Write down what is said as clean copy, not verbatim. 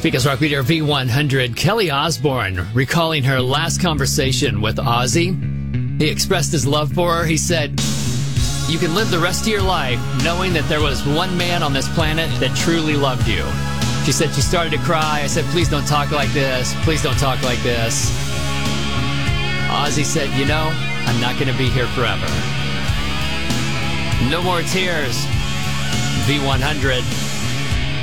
Because Rock Leader V100, Kelly Osbourne, recalling her last conversation with Ozzy. He expressed his love for her. He said, "You can live the rest of your life knowing that there was one man on this planet that truly loved you." She said she started to cry. I said, "Please don't talk like this. Please don't talk like this." Ozzy said, "You know, I'm not going to be here forever." No more tears. V100.